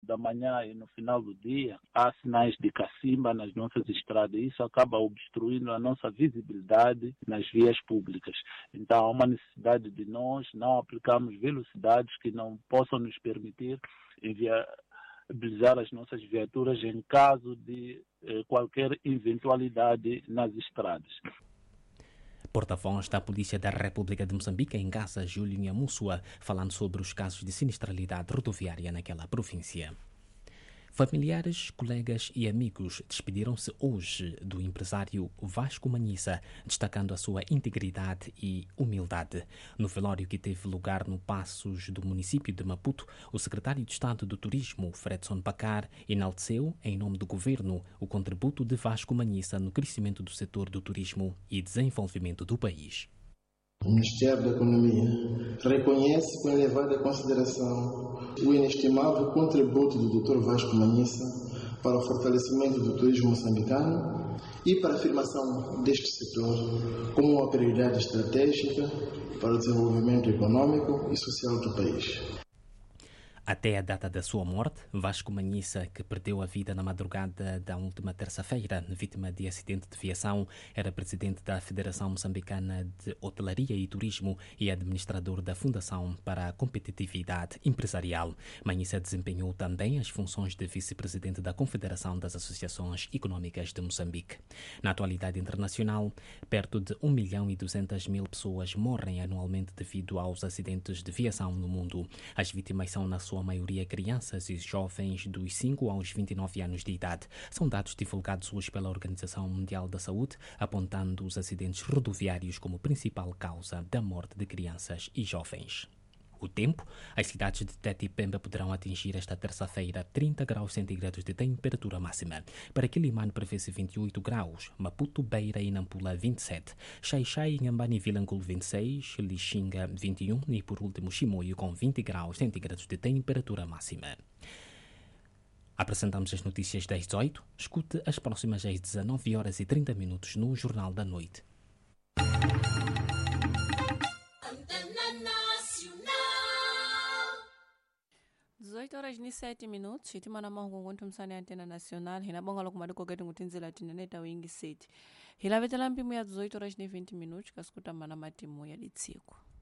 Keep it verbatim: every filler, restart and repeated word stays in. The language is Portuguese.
da manhã e no final do dia, há sinais de cacimba nas nossas estradas. Isso acaba obstruindo a nossa visibilidade nas vias públicas. Então, há uma necessidade de nós não aplicarmos velocidades que não possam nos permitir inviabilizar as nossas viaturas em caso de eh, qualquer eventualidade nas estradas. Porta-voz da Polícia da República de Moçambique em Gaza, Júlio Nhamussua, falando sobre os casos de sinistralidade rodoviária naquela província. Familiares, colegas e amigos despediram-se hoje do empresário Vasco Manhissa, destacando a sua integridade e humildade. No velório que teve lugar no Passos do município de Maputo, o secretário de Estado do Turismo, Fredson Pacar, enalteceu, em nome do governo, o contributo de Vasco Manhissa no crescimento do setor do turismo e desenvolvimento do país. O Ministério da Economia reconhece com elevada consideração o inestimável contributo do doutor Vasco Manhissa para o fortalecimento do turismo moçambicano e para a afirmação deste setor como uma prioridade estratégica para o desenvolvimento econômico e social do país. Até a data da sua morte, Vasco Manhissa, que perdeu a vida na madrugada da última terça-feira, vítima de acidente de viação, era presidente da Federação Moçambicana de Hotelaria e Turismo e administrador da Fundação para a Competitividade Empresarial. Manhissa desempenhou também as funções de vice-presidente da Confederação das Associações Econômicas de Moçambique. Na atualidade internacional, perto de um milhão e duzentas mil pessoas morrem anualmente devido aos acidentes de viação no mundo. As vítimas são, na sua a maioria crianças e jovens dos cinco aos vinte e nove anos de idade. São dados divulgados hoje pela Organização Mundial da Saúde, apontando os acidentes rodoviários como principal causa da morte de crianças e jovens. O tempo, as cidades de Tete e Pemba poderão atingir esta terça-feira trinta graus centígrados de temperatura máxima. Para Quilimane prevê-se vinte e oito graus, Maputo, Beira e Nampula vinte e sete, Xai-Xai, Inhambane e Vilanculo vinte e seis, Lixinga vinte e um e por último Chimoio com vinte graus centígrados de temperatura máxima. Apresentamos as notícias das dezoito. Escute as próximas às dezanove horas e trinta minutos no Jornal da Noite. dezoito horas e sete minutos, hitimana mahungu nguntu msani antena nacional, hinabonga lokumadu kogeti ngutinzila tinaneta wingi seti. Hilavetela mpimu ya dezoito horas e vinte minutos, kaskuta mana matimu ya litsiko.